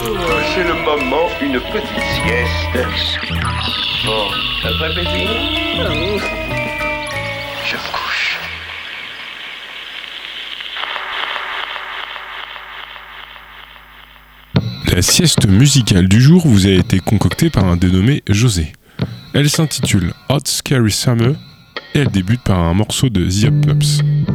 C'est le moment, une petite sieste. Bon, ça te fait plaisir? Je me couche. La sieste musicale du jour vous a été concoctée par un dénommé José. Elle s'intitule Hot Scary Summer et elle débute par un morceau de The Uptops.